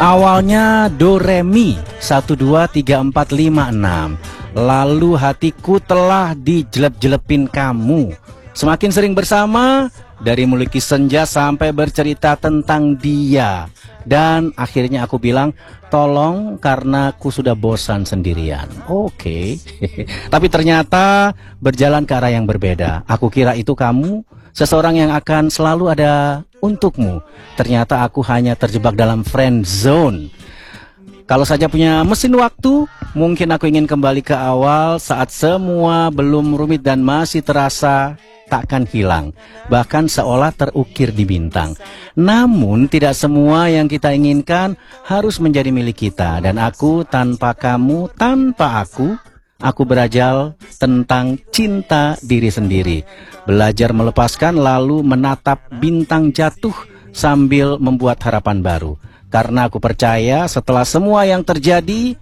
Awalnya do re mi 1 2 3 4 5 6. Lalu hatiku telah dijelep-jelepin kamu. Semakin sering bersama, dari melukis senja sampai bercerita tentang dia. Dan akhirnya aku bilang, tolong karena aku sudah bosan sendirian. Oke. Tapi ternyata berjalan ke arah yang berbeda. Aku kira itu kamu, seseorang yang akan selalu ada untukmu. Ternyata aku hanya terjebak dalam friend zone. Kalau saja punya mesin waktu, mungkin aku ingin kembali ke awal saat semua belum rumit dan masih terasa takkan hilang, bahkan seolah terukir di bintang. Namun tidak semua yang kita inginkan harus menjadi milik kita. Dan aku tanpa kamu, tanpa aku berajal tentang cinta diri sendiri. Belajar melepaskan lalu menatap bintang jatuh sambil membuat harapan baru. Karena aku percaya setelah semua yang terjadi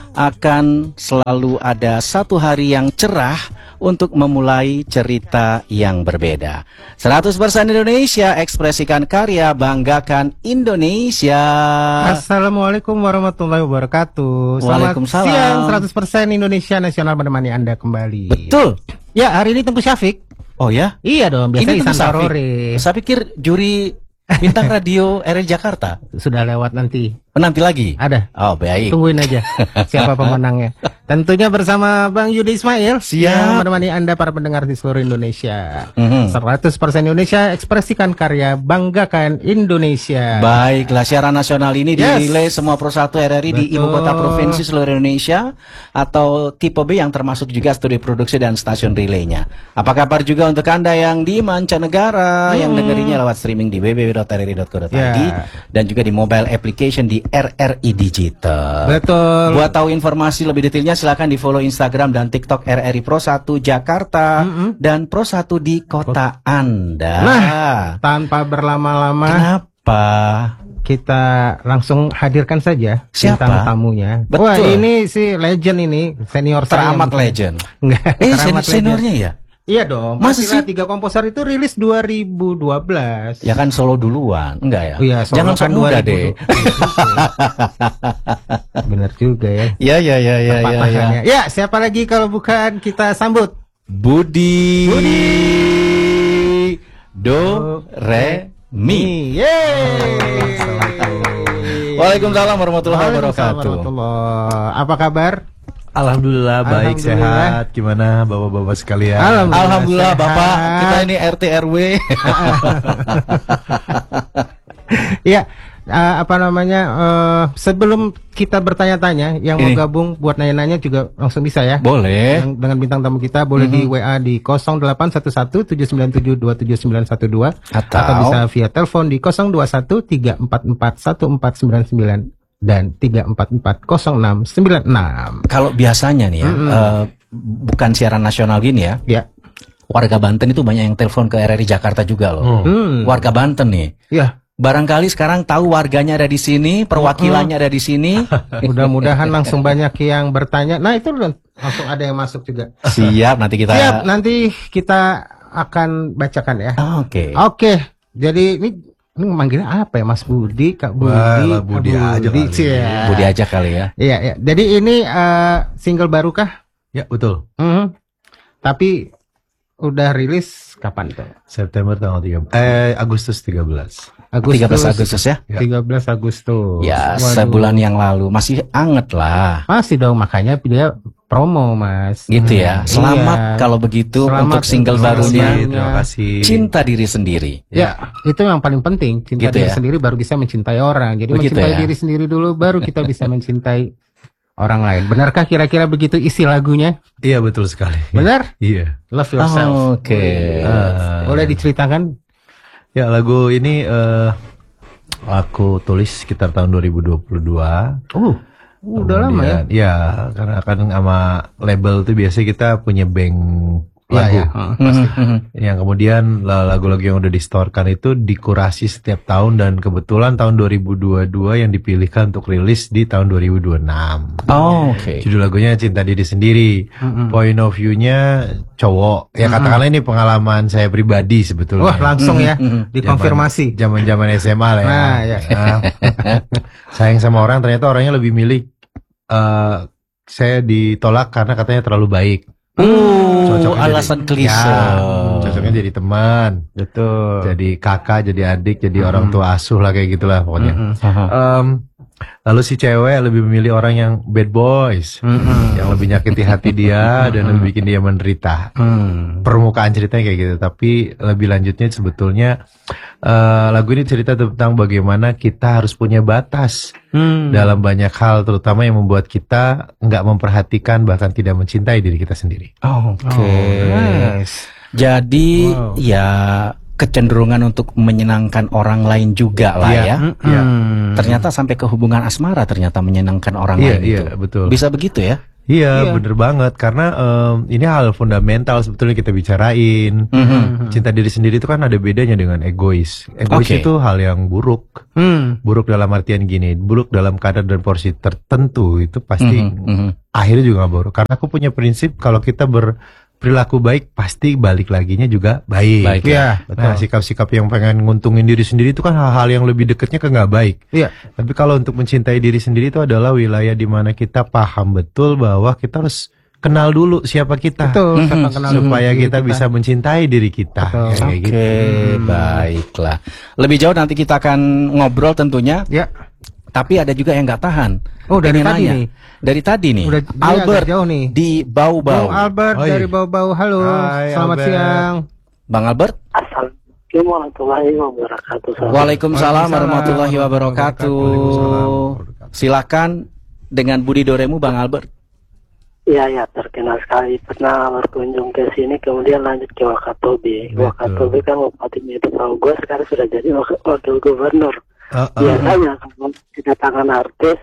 akan selalu ada satu hari yang cerah untuk memulai cerita yang berbeda. 100% Indonesia, ekspresikan karya, banggakan Indonesia. Assalamualaikum warahmatullahi wabarakatuh. Waalaikumsalam. Selamat siang, 100% Indonesia Nasional menemani Anda kembali. Betul. Ya, hari ini Tengku Syafiq. Oh ya? Iya dong, biasa Ini Ihsan Syafiq. Tarore. Saya pikir juri bintang radio RRI Jakarta. Sudah lewat nanti. Nanti lagi? Ada. Oh, baik. Tungguin aja siapa pemenangnya. Tentunya bersama Bang Yudi Ismail yang menemani Anda para pendengar di seluruh Indonesia. 100% Indonesia, ekspresikan karya, banggakan Indonesia. Baiklah, siaran nasional ini dinilai semua Pro 1 RRI di ibu kota provinsi seluruh Indonesia atau tipe B yang termasuk juga studi produksi dan stasiun relaynya. Apa kabar juga untuk Anda yang di mancanegara yang dengerinnya lewat streaming di www.rri.co.id dan juga di mobile application di RRI Digital. Betul. Buat tahu informasi lebih detailnya silakan di follow Instagram dan TikTok RRI Pro 1 Jakarta dan Pro 1 di kota Anda. Nah, tanpa berlama-lama, kenapa? Kita langsung hadirkan saja bintang tamunya. Betul. Wah, ini si legend ini, senior teramat legend. Enggak, seniornya ya? Iya dong. Masa sih? 3 komposer itu rilis 2012. Ya kan solo duluan, enggak ya? Iya, solo jangan kan sok muda deh. Bener juga ya. Ya. Ya, siapa lagi kalau bukan kita sambut Budi Do Re Mi. Yeay. Waalaikumsalam warahmatullahi wabarakatuh. Apa kabar? Alhamdulillah baik, sehat. Gimana bapak-bapak sekalian? Alhamdulillah Bapak, kita ini RT RW. Iya, sebelum kita bertanya-tanya, yang mau gabung buat nanya-nanya juga langsung bisa ya. Boleh. Dengan bintang tamu kita boleh di WA di 0811 797 27912 atau bisa via telepon di 021 344 1499 dan 3440696. Kalau biasanya nih ya, bukan siaran nasional gini ya. Ya. Warga Banten itu banyak yang telepon ke RRI Jakarta juga loh. Warga Banten nih. Ya. Barangkali sekarang tahu warganya ada di sini, perwakilannya ada di sini. Mudah-mudahan langsung banyak yang bertanya. Nah, itu langsung ada yang masuk juga. Siap, nanti kita nanti kita akan bacakan ya. Oke. Jadi ini manggilnya apa ya, Mas Budi, Kak Budi? Wah, Budi aja kali. Budi aja kali ya. Iya. Jadi ini single baru kah? Ya, betul. Tapi udah rilis kapan tuh? September tanggal 13. Agustus 13. 13 Agustus ya? 13 Agustus. Ya, sebulan yang lalu. Masih anget lah. Masih dong, makanya dia promo, Mas. Gitu ya. Selamat kalau begitu untuk single barunya. Terima kasih. Cinta diri sendiri. Ya, itu yang paling penting. Cinta diri sendiri baru bisa mencintai orang. Jadi mencintai diri sendiri dulu, baru kita bisa mencintai orang lain. Benarkah kira-kira begitu isi lagunya? Iya, betul sekali. Benar? Iya. Love yourself. Oke. Boleh diceritakan? Ya, lagu ini aku tulis sekitar tahun 2022. Udah lama ya? Ya, karena kan sama label tuh biasanya kita punya bank lagu. Iya, pasti. Yang kemudian lagu-lagu yang udah distorkan itu dikurasi setiap tahun, dan kebetulan tahun 2022 yang dipilihkan untuk rilis di tahun 2026. Oh, oke. Judul lagunya Cinta Diri Sendiri. Point of view-nya cowok. Ya katakanlah ini pengalaman saya pribadi sebetulnya. Wah, langsung ya dikonfirmasi. Zaman-zaman SMA lah ya. Nah, ya. Sayang sama orang, ternyata orangnya lebih milih saya ditolak karena katanya terlalu baik. Cocoknya Alasan klise. Ya, cocoknya jadi teman, Betul. jadi kakak, jadi adik, jadi orang tua asuh lah, kayak gitulah pokoknya. Lalu si cewek lebih memilih orang yang bad boys, yang lebih nyakiti hati dia dan lebih bikin dia menderita. Permukaan ceritanya kayak gitu, tapi lebih lanjutnya sebetulnya lagu ini cerita tentang bagaimana kita harus punya batas dalam banyak hal, terutama yang membuat kita nggak memperhatikan bahkan tidak mencintai diri kita sendiri. Oke. Nice. Jadi ya kecenderungan untuk menyenangkan orang lain juga lah ya. Iya. Ternyata sampai ke hubungan asmara ternyata menyenangkan orang Iya, lain iya, itu. betul. Bisa begitu ya? Iya, bener banget. Karena ini hal fundamental sebetulnya kita bicarain. Cinta diri sendiri itu kan ada bedanya dengan egois. Egois Oke. itu hal yang buruk. Buruk dalam artian gini, buruk dalam kadar dan porsi tertentu itu pasti akhirnya juga gak buruk. Karena aku punya prinsip kalau kita berperilaku baik pasti balik laginya juga baik. Baik, ya. Nah, sikap-sikap yang pengen nguntungin diri sendiri itu kan hal-hal yang lebih dekatnya ke nggak baik. Iya. Tapi kalau untuk mencintai diri sendiri itu adalah wilayah di mana kita paham betul bahwa kita harus kenal dulu siapa kita. Betul. Siapa kenal Supaya diri kita bisa mencintai diri kita. Betul. Ya, kayak Oke, gitu. baiklah. Lebih jauh nanti kita akan ngobrol tentunya. Ya. Tapi ada juga yang nggak tahan. Oh, dari Pengen tadi nanya. nih. Dari tadi nih. Udah dia Albert agak jauh nih. di Bau-Bau. Bang Albert Oh, iya. dari Bau-Bau. Halo. Hai, Selamat Albert. siang. Bang Albert. Assalamualaikum warahmatullahi wabarakatuh. Waalaikumsalam warahmatullahi wabarakatuh. Waalaikumsalam. Silakan dengan Budi Doremu, Bang Albert. Iya ya, terkenal sekali pernah berkunjung ke sini, kemudian lanjut ke Wakatobi. Betul. Wakatobi kan bupatinya itu tahu gue, sekarang sudah jadi wakil gubernur. Biasanya kalau kedatangan artis,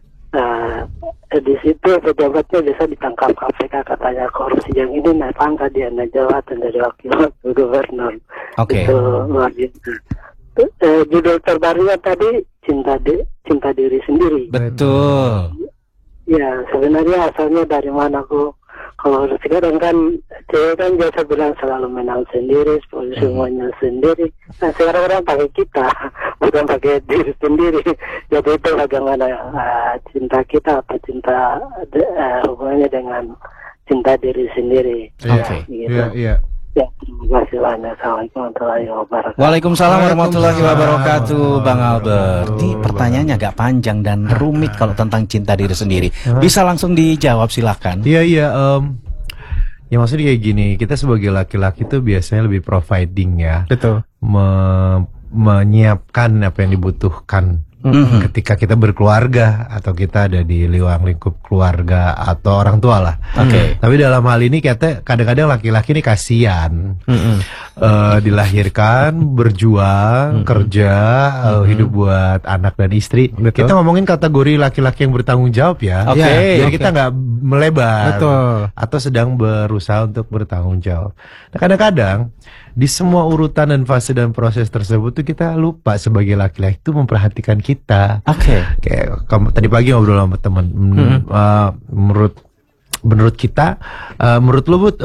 di situ pejabatnya bisa ditangkap KPK, katanya korupsi yang ini naik pangkat, dia naik jabatan dari wakil gubernur. Oke. Itu luar biasa. Judul terbarunya tadi cinta diri sendiri. Betul. Ya, sebenarnya asalnya dari mana kok? Kalau sekarang kan cewek kan biasa bilang selalu menang sendiri, semuanya sendiri. Nah, sekarang orang pakai kita, bukan pakai diri sendiri. Jadi itu bagaimana cinta kita, apa cinta hubungannya dengan cinta diri sendiri. Oke. Gitu. Iya. Ya, terima kasih banyak. Assalamualaikum warahmatullahi wabarakatuh. Waalaikumsalam warahmatullahi wabarakatuh, Bang Albert. Wabarakatuh. Ini pertanyaannya agak panjang dan rumit kalau tentang cinta diri sendiri. Bisa langsung dijawab, silakan. Iya. Ya maksudnya kayak gini, kita sebagai laki-laki tuh biasanya lebih providing ya. Betul. Menyiapkan apa yang dibutuhkan ketika kita berkeluarga atau kita ada di lingkup keluarga atau orang tua lah. Oke. Tapi dalam hal ini kadang-kadang laki-laki ini kasihan. Dilahirkan, berjuang, kerja, hidup buat anak dan istri. Betul. Kita ngomongin kategori laki-laki yang bertanggung jawab ya. Oke. Jadi Oke. kita nggak melebar. Betul. Atau sedang berusaha untuk bertanggung jawab. Nah, kadang-kadang di semua urutan dan fase dan proses tersebut tuh kita lupa sebagai laki-laki itu memperhatikan kita. Oke. Kayak tadi pagi ngobrol sama teman. Menurut kita, menurut lu Bud,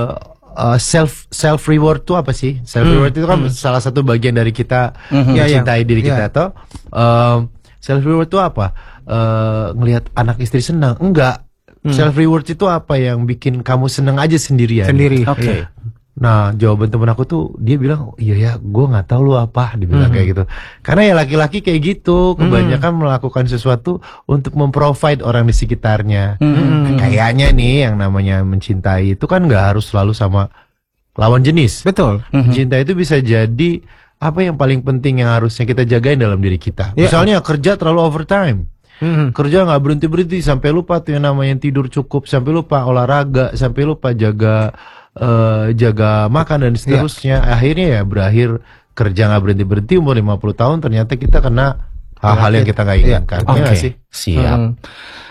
self reward itu apa sih? Self reward itu kan salah satu bagian dari kita mencintai diri kita. Atau self reward itu apa? Ngelihat anak istri senang? Enggak. Self reward itu apa yang bikin kamu senang aja sendirian? Sendiri. Oke. Nah, jawaban temen aku tuh dia bilang, iya ya, gue nggak tahu lu apa, dibilang kayak gitu. Karena ya laki-laki kayak gitu, kebanyakan melakukan sesuatu untuk memprovide orang di sekitarnya. Kayaknya nih yang namanya mencintai itu kan nggak harus selalu sama lawan jenis. Betul. Cinta itu bisa jadi apa yang paling penting yang harusnya kita jagain dalam diri kita. Ya. Misalnya kerja terlalu overtime. Kerja nggak berhenti sampai lupa tuh yang namanya tidur cukup, sampai lupa olahraga, sampai lupa jaga makan dan seterusnya. Akhirnya ya berakhir kerja nggak berhenti umur 50 tahun ternyata kita kena hal-hal yang kita nggak inginkan. Iya nggak Oke. sih? Siap.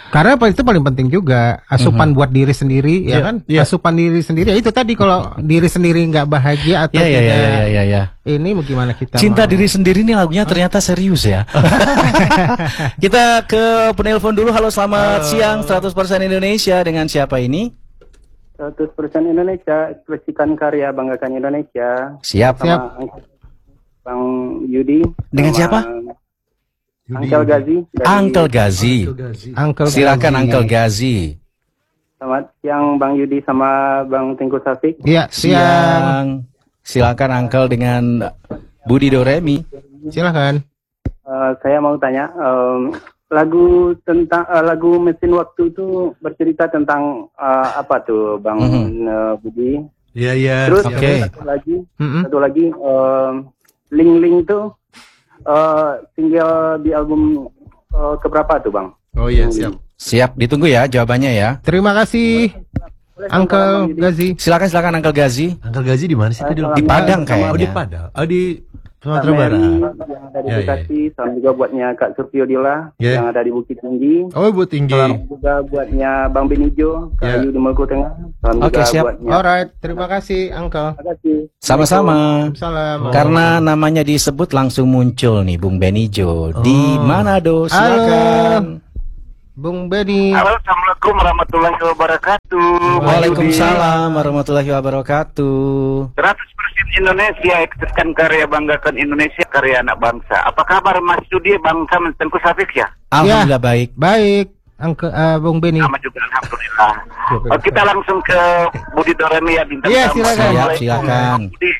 Karena apa itu paling penting juga asupan buat diri sendiri ya kan? Asupan diri sendiri itu tadi kalau diri sendiri nggak bahagia atau tidak ini bagaimana kita cinta mau? diri sendiri nih lagunya ternyata serius ya. Kita ke penelpon dulu. Halo, selamat siang 100% Indonesia, dengan siapa ini? 100% Indonesia, ekspresikan karya, banggakan Indonesia. Siap. Bang Yudi. Dengan siapa? Uncle Gazi. Uncle Gazi. Silakan Uncle Gazi. Selamat siang Bang Yudi sama Bang Tengku Safik. Iya, siang. Silakan Uncle dengan Budi Doremi. Silakan. Saya mau tanya, lagu Mesin Waktu itu bercerita tentang apa tuh Bang Budi? Iya. Terus Oke. satu lagi Ling Ling tuh single di album keberapa tuh Bang? Oh iya, siap. Siap, ditunggu ya jawabannya ya. Terima kasih Uncle Gazi. Silakan Uncle Gazi. Uncle Gazi di mana sih tadi? Di Padang kayaknya. Oh, di Padang. Oh, di Sumatera Barat. Yang ada di Bekasi, salam juga buatnya Kak Surfio Dila yang ada di Bukit Tinggi. Oh, Bukit Tinggi. Salam juga buatnya Bang Benijo, Kak Ayu di Maluku Tengah. Salam Oke, juga siap. buatnya. Alright, terima kasih Uncle. Terima kasih. Sama-sama. Salam. Karena namanya disebut langsung muncul nih Bung Benijo di Manado. Silakan. Bung Beni. Halo, Assalamualaikum warahmatullahi wabarakatuh. Waalaikumsalam warahmatullahi wabarakatuh. 100% Indonesia, ekspresikan karya, banggakan Indonesia, karya anak bangsa. Apa kabar Mas Yudi, Bangsa Tengku Safik ya? Alhamdulillah baik. Baik, Bung Beni. Sama juga Alhamdulillah. Kita langsung ke Budi Doremi ya, bintang Iya, tamu. silakan. Assalamualaikum. Silakan. Budi.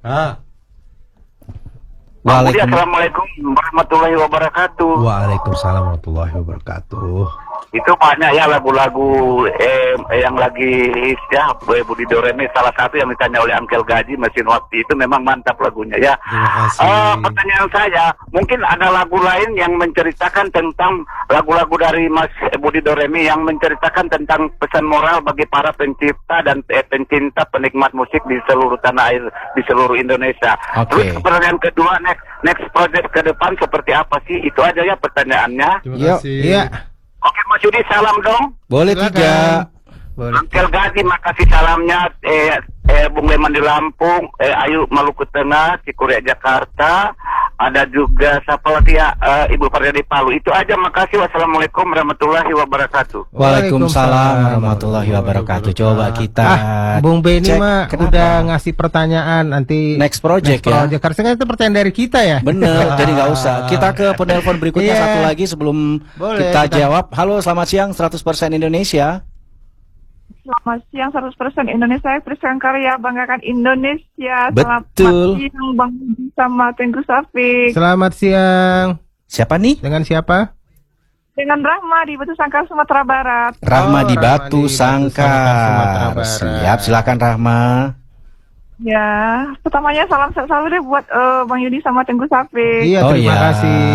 Budi, Waalaikumsalam. Assalamualaikum warahmatullahi wabarakatuh. Waalaikumsalam warahmatullahi wabarakatuh. Itu banyak ya lagu-lagu yang lagi hits ya, Budi Doremi. Salah satu yang ditanya oleh Uncle Gaji, Mesin Waktu, itu memang mantap lagunya ya. Terima kasih. Pertanyaan saya, mungkin ada lagu lain yang menceritakan tentang lagu-lagu dari Mas Budi Doremi yang menceritakan tentang pesan moral bagi para pencipta dan pencinta penikmat musik di seluruh tanah air, di seluruh Indonesia. Oke. Terus pertanyaan kedua, next project ke depan seperti apa sih? Itu aja ya pertanyaannya. Terima Yuk. kasih. Iya. Oke Mas Yudi, salam dong. Boleh Silakan. 3. Boleh. Uncle Gazi, makasih salamnya. Bung Leman di Lampung, Ayu Maluku Tengah, Cikuria Jakarta, ada juga siapa lagi ya, Ibu Farida di Palu. Itu aja, makasih. Wassalamualaikum warahmatullahi wabarakatuh. Waalaikumsalam warahmatullahi wabarakatuh. Coba kita Bung Beni cek mah kenapa. udah ngasih pertanyaan nanti Next project ya. Harusnya itu pertanyaan dari kita ya. Bener, jadi nggak usah. Kita ke penelpon berikutnya Iya. satu lagi sebelum Boleh, kita kita- jawab. Halo, selamat siang 100% Indonesia. Selamat siang 100% Indonesia, ekspresikan karya, banggakan Indonesia. Betul. Selamat siang Bang Budi sama Tengku Safik. Selamat siang. Siapa nih? Dengan siapa? Dengan Rahma di Batu Sangkar, Sumatera Barat. Rahma di Rahma Batu di Batu Sangkar, Sumatera Sangkar. Barat. Siap, silakan Rahma. Ya, pertamanya salam sehat selalu deh buat Bang Yudi sama Tengku Safik. Iya, Oh, terima iya. kasih.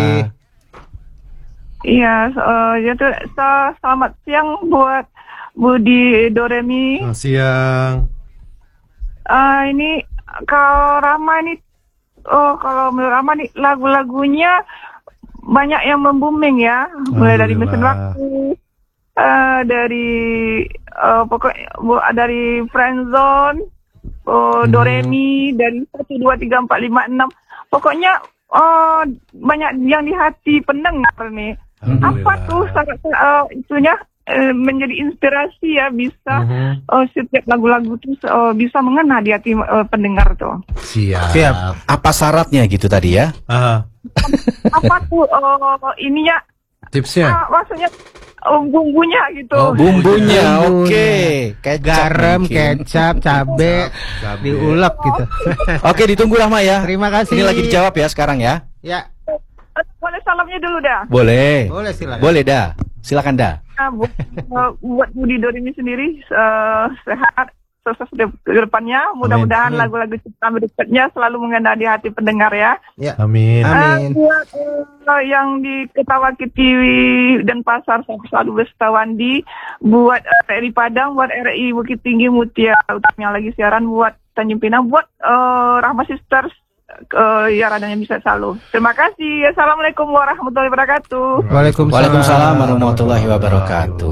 Iya, selamat siang buat Budi Doremi. Selamat siang. Ini kalau Rama ini, kalau menurut Rama nih lagu-lagunya banyak yang membooming ya, mulai dari Mesin Alhamdulillah. Waktu, dari pokoknya dari Friendzone, Doremi, dari 1, 2, 3, 4, 5, 6, pokoknya banyak yang di hati pendengar nih. Apa tuh itunya? Menjadi inspirasi ya, bisa setiap lagu-lagu tuh bisa mengena di hati pendengar tuh. Siap. Apa syaratnya gitu tadi ya? Apa tuh ininya? Tipsnya. Maksudnya bumbunya gitu. Bumbunya, oke. Kecap Garam, mungkin. kecap, cabe, diulek gitu. Oke, ditunggu Rahma ya. Terima kasih. Ini lagi dijawab ya sekarang ya. Ya, Boleh salamnya dulu dah. Boleh. boleh silakan. Boleh dah. Silakan dah. Buat Budi Doremi sendiri sehat, sukses ke depannya. Mudah-mudahan Amin. lagu-lagu ciptaan berikutnya selalu mengena di hati pendengar ya. Ya. Amin. Amin. Buat yang di Ketawaki TV dan Pasar selalu Bestawandi, buat RRI Padang, buat RRI Bukit Tinggi Mutia Utama yang lagi siaran, buat Tanjung Pinang, buat Rahma Sisters ya radionya bisa selalu. Terima kasih. Assalamualaikum warahmatullahi wabarakatuh. Waalaikumsalam warahmatullahi wabarakatuh.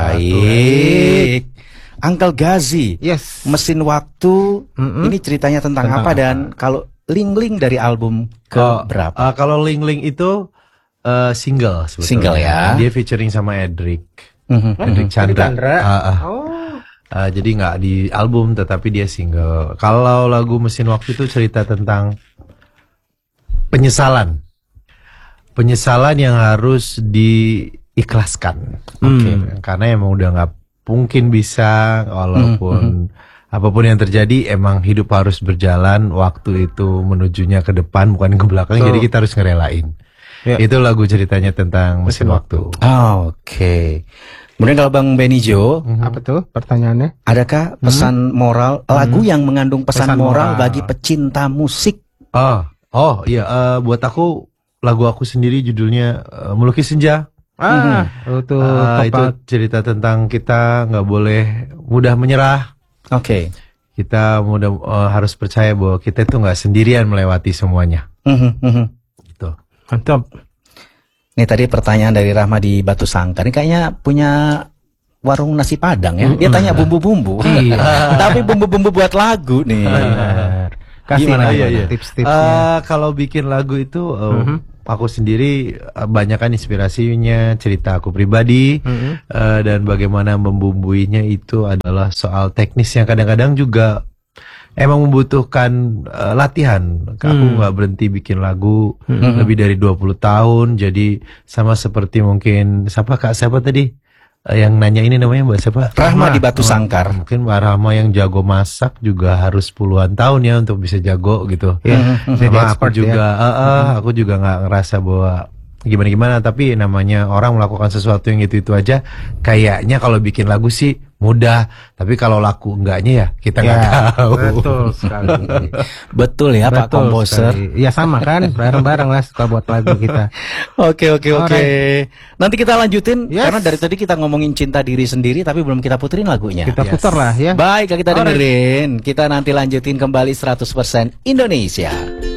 Baik. Uncle Gazi, Yes. Mesin Waktu, ini ceritanya tentang apa dan kalau Ling-Ling dari album ke berapa? Kalau Ling-Ling itu single sebetulnya. Single ya. Dia featuring sama Edric. Edric Chandra. Jadi nggak di album tetapi dia single. Kalau lagu Mesin Waktu itu cerita tentang penyesalan. Penyesalan yang harus diikhlaskan. Karena emang udah nggak mungkin bisa, walaupun apapun yang terjadi, emang hidup harus berjalan. Waktu itu menujunya ke depan, bukan ke belakang. Jadi kita harus ngerelain. Itu lagu ceritanya tentang Mesin Waktu. Oke. Kemudian kalau Bang Benijo, Apa tuh pertanyaannya? adakah pesan moral, lagu yang mengandung pesan moral bagi pecinta musik? Iya. Buat aku, lagu aku sendiri judulnya Melukis Senja. Itu Itu cerita tentang kita nggak boleh mudah menyerah. Oke. Kita harus percaya bahwa kita itu nggak sendirian melewati semuanya. Gitu. mantap. Ini tadi pertanyaan dari Rahma di Batu Sangkar. Ini kayaknya punya warung nasi Padang ya. Dia tanya bumbu-bumbu. Tapi bumbu-bumbu buat lagu nih. Kasih Gimana? tips-tipsnya. Kalau bikin lagu itu aku sendiri banyak kan inspirasinya cerita aku pribadi dan bagaimana membumbuinya itu adalah soal teknis yang kadang-kadang juga emang membutuhkan latihan. Aku nggak berhenti bikin lagu lebih dari 20 tahun. Jadi sama seperti mungkin siapa tadi? Yang nanya ini namanya Mbak siapa? Rahma di Batu Sangkar. Mungkin Mbak Rahma yang jago masak juga harus puluhan tahun ya untuk bisa jago gitu. Sama aku juga, aku juga nggak ngerasa bahwa gimana-gimana. Tapi namanya orang melakukan sesuatu yang itu aja. Kayaknya kalau bikin lagu sih mudah, tapi kalau laku enggaknya ya kita nggak tahu. Betul sekali. Betul ya Pak Betul Komposer. sekali. Ya sama kan, bareng-bareng lah suka buat lagu kita. Oke. Nanti kita lanjutin Yes. karena dari tadi kita ngomongin cinta diri sendiri tapi belum kita puterin lagunya. Kita putar lah ya. Baik, kita dengerin. Kita nanti lanjutin kembali 100% Indonesia.